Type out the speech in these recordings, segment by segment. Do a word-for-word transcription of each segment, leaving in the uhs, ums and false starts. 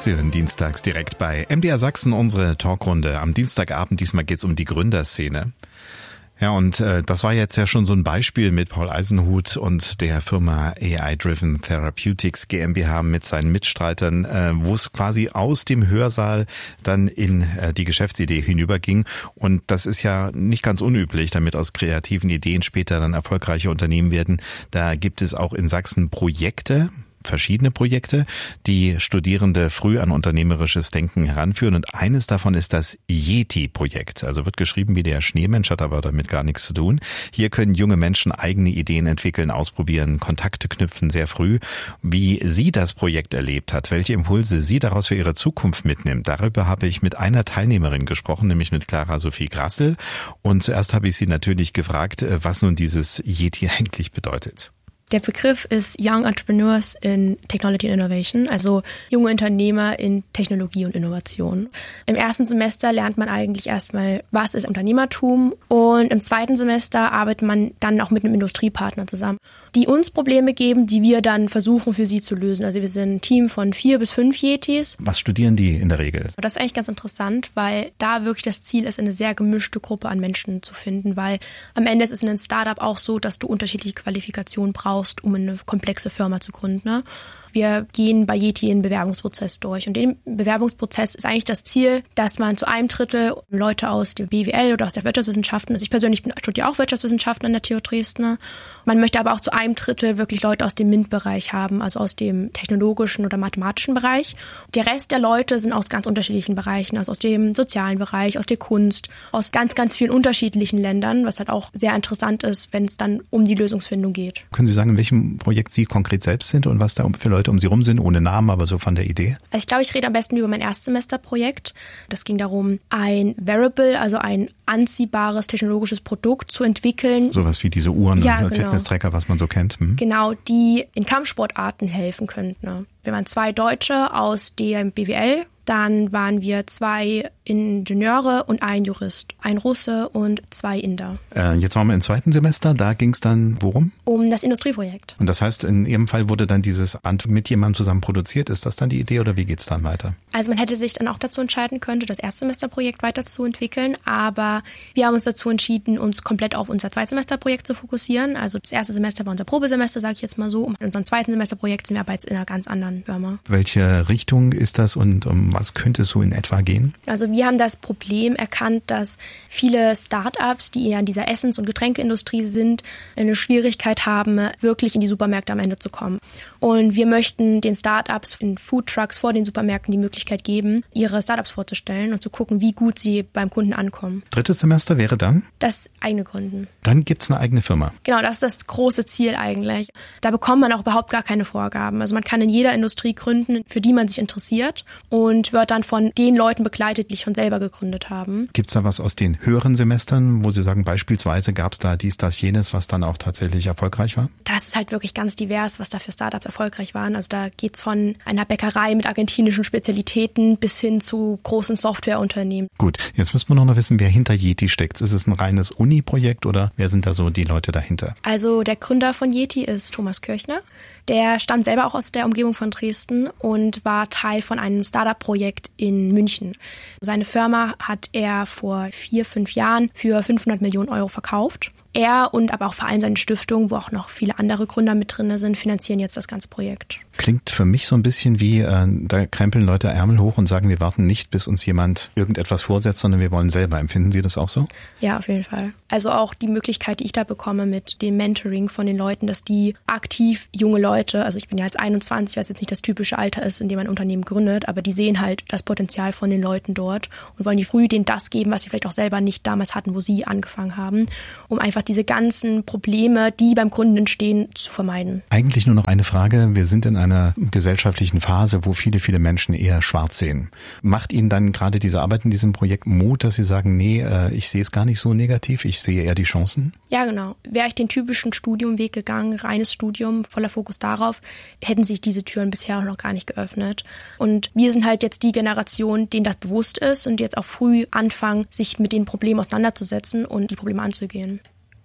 Sie hören dienstags direkt bei M D R Sachsen unsere Talkrunde. Am Dienstagabend, diesmal geht's um die Gründerszene. Ja, und äh, das war jetzt ja schon so ein Beispiel mit Paul Eisenhut und der Firma A I-Driven Therapeutics GmbH mit seinen Mitstreitern, äh, wo es quasi aus dem Hörsaal dann in äh, die Geschäftsidee hinüberging. Und das ist ja nicht ganz unüblich, damit aus kreativen Ideen später dann erfolgreiche Unternehmen werden. Da gibt es auch in Sachsen Projekte, verschiedene Projekte, die Studierende früh an unternehmerisches Denken heranführen. Und eines davon ist das Yeti-Projekt. Also wird geschrieben wie der Schneemensch, hat aber damit gar nichts zu tun. Hier können junge Menschen eigene Ideen entwickeln, ausprobieren, Kontakte knüpfen sehr früh. Wie sie das Projekt erlebt hat, welche Impulse sie daraus für ihre Zukunft mitnimmt, darüber habe ich mit einer Teilnehmerin gesprochen, nämlich mit Clara Sophie Grassel. Und zuerst habe ich sie natürlich gefragt, was nun dieses Yeti eigentlich bedeutet. Der Begriff ist Young Entrepreneurs in Technology and Innovation, also junge Unternehmer in Technologie und Innovation. Im ersten Semester lernt man eigentlich erstmal, was ist Unternehmertum, und im zweiten Semester arbeitet man dann auch mit einem Industriepartner zusammen, die uns Probleme geben, die wir dann versuchen für sie zu lösen. Also wir sind ein Team von vier bis fünf Yetis. Was studieren die in der Regel? Das ist eigentlich ganz interessant, weil da wirklich das Ziel ist, eine sehr gemischte Gruppe an Menschen zu finden, weil am Ende ist es in einem Startup auch so, dass du unterschiedliche Qualifikationen brauchst, um eine komplexe Firma zu gründen. Ne? Wir gehen bei Yeti einen Bewerbungsprozess durch. Und im Bewerbungsprozess ist eigentlich das Ziel, dass man zu einem Drittel Leute aus der B W L oder aus der Wirtschaftswissenschaften, also ich persönlich studiere auch Wirtschaftswissenschaften an der T U Dresden. Man möchte aber auch zu einem Drittel wirklich Leute aus dem MINT-Bereich haben, also aus dem technologischen oder mathematischen Bereich. Der Rest der Leute sind aus ganz unterschiedlichen Bereichen, also aus dem sozialen Bereich, aus der Kunst, aus ganz, ganz vielen unterschiedlichen Ländern, was halt auch sehr interessant ist, wenn es dann um die Lösungsfindung geht. Können Sie sagen, in welchem Projekt Sie konkret selbst sind und was da für Leute um Sie rum sind, ohne Namen, aber so von der Idee? Also ich glaube, ich rede am besten über mein Erstsemesterprojekt. Das ging darum, ein Wearable, also ein anziehbares technologisches Produkt zu entwickeln. Sowas wie diese Uhren ja, und genau. Fitness-Tracker, was man so kennt. Hm? Genau, die in Kampfsportarten helfen könnten. Ne? Wir waren zwei Deutsche aus der B W L. Dann waren wir zwei Ingenieure und ein Jurist, ein Russe und zwei Inder. Äh, jetzt waren wir im zweiten Semester, da ging es dann worum? Um das Industrieprojekt. Und das heißt, in Ihrem Fall wurde dann dieses Ant mit jemandem zusammen produziert. Ist das dann die Idee oder wie geht's dann weiter? Also man hätte sich dann auch dazu entscheiden können, das Erstsemesterprojekt weiterzuentwickeln, aber wir haben uns dazu entschieden, uns komplett auf unser Zweitsemesterprojekt zu fokussieren. Also das erste Semester war unser Probesemester, sage ich jetzt mal so. Und in unserem zweiten Semesterprojekt sind wir aber jetzt in einer ganz anderen Firma. Welche Richtung ist das und um was könnte es so in etwa gehen? Also wir haben das Problem erkannt, dass viele Startups, die eher in dieser Essens- und Getränkeindustrie sind, eine Schwierigkeit haben, wirklich in die Supermärkte am Ende zu kommen. Und wir möchten den Startups in Foodtrucks vor den Supermärkten die Möglichkeit geben, ihre Startups vorzustellen und zu gucken, wie gut sie beim Kunden ankommen. Drittes Semester wäre dann? Das eigene Gründen. Dann gibt's eine eigene Firma. Genau, das ist das große Ziel eigentlich. Da bekommt man auch überhaupt gar keine Vorgaben. Also man kann in jeder Industrie gründen, für die man sich interessiert, und wird dann von den Leuten begleitet, die schon selber gegründet haben. Gibt's da was aus den höheren Semestern, wo Sie sagen, beispielsweise gab's da dies, das, jenes, was dann auch tatsächlich erfolgreich war? Das ist halt wirklich ganz divers, was da für Startups erfolgreich waren. Also da geht's von einer Bäckerei mit argentinischen Spezialitäten bis hin zu großen Softwareunternehmen. Gut, jetzt müssen wir noch wissen, wer hinter Yeti steckt. Ist es ein reines Uni-Projekt oder wer sind da so die Leute dahinter? Also der Gründer von Yeti ist Thomas Kirchner. Der stammt selber auch aus der Umgebung von Dresden und war Teil von einem Startup-Projekt in München. Seine Firma hat er vor vier, fünf Jahren für fünfhundert Millionen Euro verkauft. Er und aber auch vor allem seine Stiftung, wo auch noch viele andere Gründer mit drin sind, finanzieren jetzt das ganze Projekt. Klingt für mich so ein bisschen wie, äh, da krempeln Leute Ärmel hoch und sagen, wir warten nicht, bis uns jemand irgendetwas vorsetzt, sondern wir wollen selber. Empfinden Sie das auch so? Ja, auf jeden Fall. Also auch die Möglichkeit, die ich da bekomme mit dem Mentoring von den Leuten, dass die aktiv junge Leute, also ich bin ja jetzt einundzwanzig, was jetzt nicht das typische Alter ist, in dem ein Unternehmen gründet, aber die sehen halt das Potenzial von den Leuten dort und wollen die früh denen das geben, was sie vielleicht auch selber nicht damals hatten, wo sie angefangen haben, um einfach diese ganzen Probleme, die beim Gründen entstehen, zu vermeiden. Eigentlich nur noch eine Frage. Wir sind in einer gesellschaftlichen Phase, wo viele, viele Menschen eher schwarz sehen. Macht Ihnen dann gerade diese Arbeit in diesem Projekt Mut, dass Sie sagen, nee, ich sehe es gar nicht so negativ, ich sehe eher die Chancen? Ja, genau. Wäre ich den typischen Studiumweg gegangen, reines Studium, voller Fokus darauf, hätten sich diese Türen bisher auch noch gar nicht geöffnet. Und wir sind halt jetzt die Generation, denen das bewusst ist und jetzt auch früh anfangen, sich mit den Problemen auseinanderzusetzen und die Probleme anzugehen.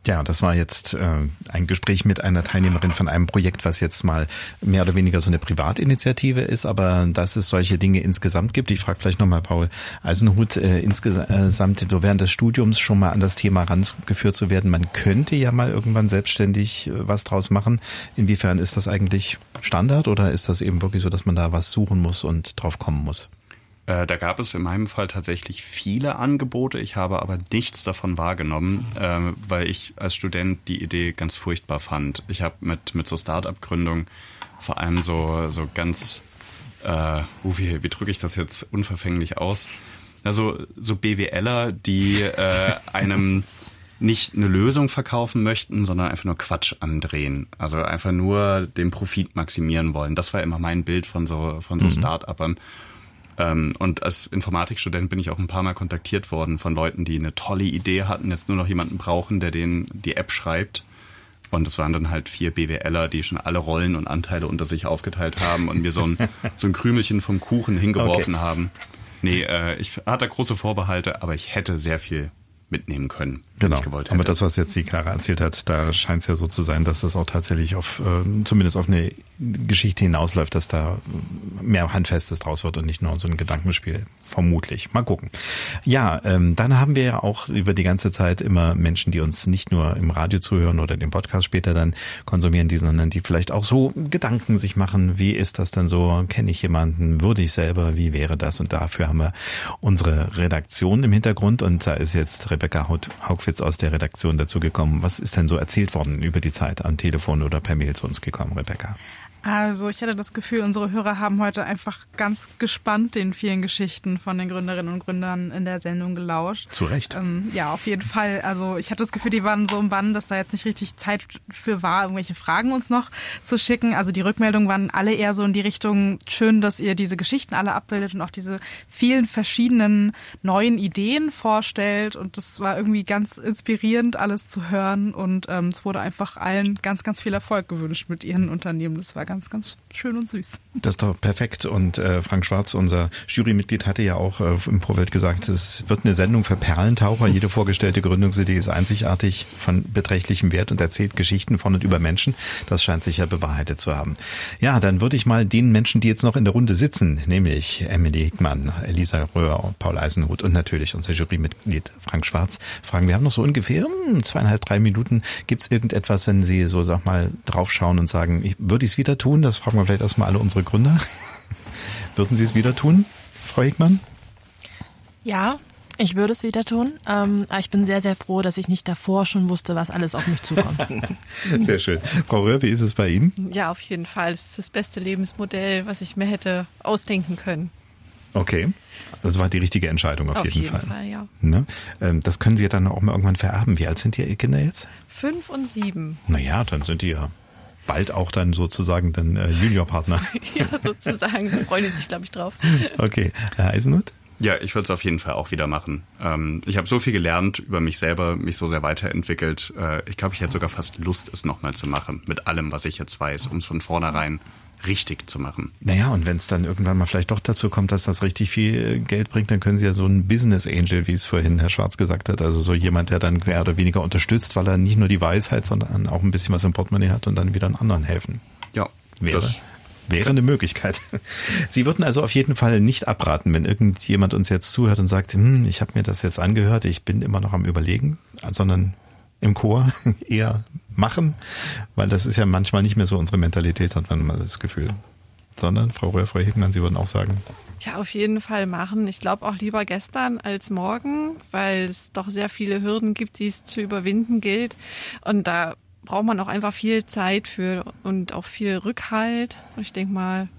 Ja, das war jetzt äh, ein Gespräch mit einer Teilnehmerin von einem Projekt, was jetzt mal mehr oder weniger so eine Privatinitiative ist, aber dass es solche Dinge insgesamt gibt. Ich frage vielleicht nochmal Paul Eisenhut, äh, insgesamt so während des Studiums schon mal an das Thema rangeführt zu werden. Man könnte ja mal irgendwann selbstständig äh, was draus machen. Inwiefern ist das eigentlich Standard oder ist das eben wirklich so, dass man da was suchen muss und drauf kommen muss? Da gab es in meinem Fall tatsächlich viele Angebote. Ich habe aber nichts davon wahrgenommen, äh, weil ich als Student die Idee ganz furchtbar fand. Ich habe mit mit so Start-up-Gründung vor allem so so ganz, äh, uh, wie, wie drücke ich das jetzt unverfänglich aus? Also so BWLer, die äh, einem nicht eine Lösung verkaufen möchten, sondern einfach nur Quatsch andrehen. Also einfach nur den Profit maximieren wollen. Das war immer mein Bild von so von so mhm. Start-upern. Und als Informatikstudent bin ich auch ein paar Mal kontaktiert worden von Leuten, die eine tolle Idee hatten, jetzt nur noch jemanden brauchen, der denen die App schreibt. Und es waren dann halt vier BWLer, die schon alle Rollen und Anteile unter sich aufgeteilt haben und mir so ein, so ein Krümelchen vom Kuchen hingeworfen okay. haben. Nee, äh, ich hatte große Vorbehalte, aber ich hätte sehr viel mitnehmen können, wenn genau. ich gewollt hätte. Aber das, was jetzt die Clara erzählt hat, da scheint es ja so zu sein, dass das auch tatsächlich auf äh, zumindest auf eine Geschichte hinausläuft, dass da mehr Handfestes draus wird und nicht nur so ein Gedankenspiel. Vermutlich. Mal gucken. Ja, ähm, dann haben wir ja auch über die ganze Zeit immer Menschen, die uns nicht nur im Radio zuhören oder den Podcast später dann konsumieren, die, sondern die vielleicht auch so Gedanken sich machen, wie ist das denn so, kenne ich jemanden, würde ich selber, wie wäre das? Und dafür haben wir unsere Redaktion im Hintergrund und da ist jetzt Rebecca Haugwitz aus der Redaktion dazu gekommen. Was ist denn so erzählt worden über die Zeit am Telefon oder per Mail zu uns gekommen, Rebecca? Also ich hatte das Gefühl, unsere Hörer haben heute einfach ganz gespannt den vielen Geschichten von den Gründerinnen und Gründern in der Sendung gelauscht. Zu Recht. Ähm, ja, auf jeden Fall. Also ich hatte das Gefühl, die waren so im Bann, dass da jetzt nicht richtig Zeit für war, irgendwelche Fragen uns noch zu schicken. Also die Rückmeldungen waren alle eher so in die Richtung, schön, dass ihr diese Geschichten alle abbildet und auch diese vielen verschiedenen neuen Ideen vorstellt. Und das war irgendwie ganz inspirierend, alles zu hören. Und ähm, es wurde einfach allen ganz, ganz viel Erfolg gewünscht mit ihren Unternehmen. Das war ganz Ganz, ganz schön und süß. Das ist doch perfekt. Und äh, Frank Schwarz, unser Jurymitglied, hatte ja auch äh, im Vorfeld gesagt, es wird eine Sendung für Perlentaucher. Jede vorgestellte Gründungsidee ist einzigartig, von beträchtlichem Wert und erzählt Geschichten von und über Menschen. Das scheint sich ja bewahrheitet zu haben. Ja, dann würde ich mal den Menschen, die jetzt noch in der Runde sitzen, nämlich Emily Hickmann, Elisa Röhr, Paul Eisenhut und natürlich unser Jurymitglied Frank Schwarz, fragen. Wir haben noch so ungefähr hm, zweieinhalb, drei Minuten. Gibt es irgendetwas, wenn Sie so, sag mal, draufschauen und sagen, ich, würde ich es wieder tun? Das fragen wir vielleicht erstmal alle unsere Gründer. Würden Sie es wieder tun, Frau Hickmann? Ja, ich würde es wieder tun. Ähm, aber ich bin sehr, sehr froh, dass ich nicht davor schon wusste, was alles auf mich zukommt. Sehr schön. Frau Röhr, wie ist es bei Ihnen? Ja, auf jeden Fall. Es ist das beste Lebensmodell, was ich mir hätte ausdenken können. Okay, das war die richtige Entscheidung auf, auf jeden, jeden Fall. Auf jeden Fall, ja. Ne? Das können Sie ja dann auch mal irgendwann vererben. Wie alt sind Ihre Kinder jetzt? Fünf und sieben. Naja, dann sind die ja bald auch dann sozusagen dann äh, Juniorpartner. Ja, sozusagen. Da freuen die sich, glaube ich, drauf. Okay. Herr Eisenhut? Ja, ich würde es auf jeden Fall auch wieder machen. Ähm, ich habe so viel gelernt über mich selber, mich so sehr weiterentwickelt. Äh, ich glaube, ich hätte sogar fast Lust, es nochmal zu machen. Mit allem, was ich jetzt weiß, um es von vornherein richtig zu machen. Naja, und wenn es dann irgendwann mal vielleicht doch dazu kommt, dass das richtig viel Geld bringt, dann können Sie ja so ein Business Angel, wie es vorhin Herr Schwarz gesagt hat, also so jemand, der dann mehr oder weniger unterstützt, weil er nicht nur die Weisheit, sondern auch ein bisschen was im Portemonnaie hat und dann wieder anderen helfen. Ja, wäre. Das Wäre eine Möglichkeit. Sie würden also auf jeden Fall nicht abraten, wenn irgendjemand uns jetzt zuhört und sagt, hm, ich habe mir das jetzt angehört, ich bin immer noch am Überlegen, sondern im Chor eher machen, weil das ist ja manchmal nicht mehr so unsere Mentalität, hat man mal das Gefühl. Sondern, Frau Röhr, Frau Hickmann, Sie würden auch sagen? Ja, auf jeden Fall machen. Ich glaube auch lieber gestern als morgen, weil es doch sehr viele Hürden gibt, die es zu überwinden gilt. Und da braucht man auch einfach viel Zeit für und auch viel Rückhalt. Und ich denke mal,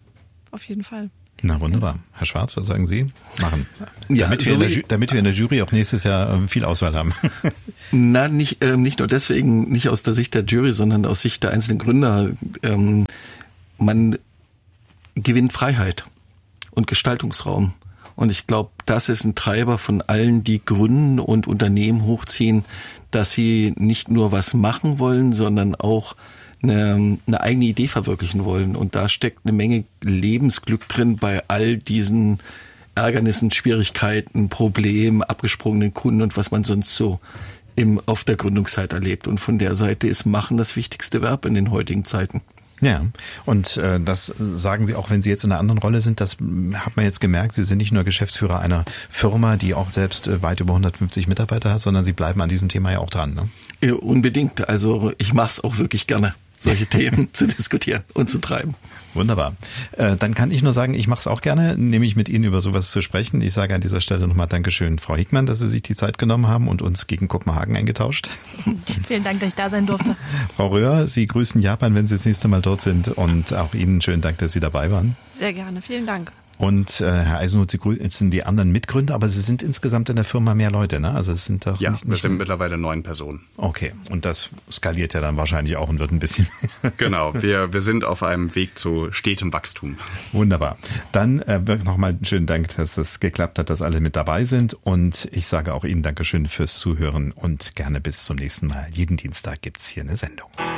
auf jeden Fall. Na wunderbar. Herr Schwarz, was sagen Sie? Machen. Ja, damit, so wir in der Ju- damit wir in der Jury auch nächstes Jahr viel Auswahl haben. Na, nicht, äh, nicht nur deswegen, nicht aus der Sicht der Jury, sondern aus Sicht der einzelnen Gründer. Ähm, man gewinnt Freiheit und Gestaltungsraum. Und ich glaube, das ist ein Treiber von allen, die gründen und Unternehmen hochziehen, dass sie nicht nur was machen wollen, sondern auch eine, eine eigene Idee verwirklichen wollen. Und da steckt eine Menge Lebensglück drin bei all diesen Ärgernissen, Schwierigkeiten, Problemen, abgesprungenen Kunden und was man sonst so im, auf der Gründungszeit erlebt. Und von der Seite ist Machen das wichtigste Verb in den heutigen Zeiten. Ja, und äh, das sagen Sie auch, wenn Sie jetzt in einer anderen Rolle sind, das hat man jetzt gemerkt, Sie sind nicht nur Geschäftsführer einer Firma, die auch selbst äh, weit über hundertfünfzig Mitarbeiter hat, sondern Sie bleiben an diesem Thema ja auch dran, ne? Ja, unbedingt. Also ich mache es auch wirklich gerne, solche Themen zu diskutieren und zu treiben. Wunderbar. Äh, dann kann ich nur sagen, ich mache es auch gerne, nämlich mit Ihnen über sowas zu sprechen. Ich sage an dieser Stelle nochmal Dankeschön, Frau Hickmann, dass Sie sich die Zeit genommen haben und uns gegen Kopenhagen eingetauscht. Vielen Dank, dass ich da sein durfte. Frau Röhr, Sie grüßen Japan, wenn Sie das nächste Mal dort sind, und auch Ihnen schönen Dank, dass Sie dabei waren. Sehr gerne, vielen Dank. Und äh, Herr Eisenhut, Sie sind die anderen Mitgründer, aber Sie sind insgesamt in der Firma mehr Leute, ne? Also es sind doch ja, nicht, wir nicht sind mittlerweile neun Personen. Okay, und das skaliert ja dann wahrscheinlich auch und wird ein bisschen. Genau, wir wir sind auf einem Weg zu stetem Wachstum. Wunderbar. Dann äh, nochmal einen schönen Dank, dass es geklappt hat, dass alle mit dabei sind, und ich sage auch Ihnen Dankeschön fürs Zuhören und gerne bis zum nächsten Mal. Jeden Dienstag gibt's hier eine Sendung.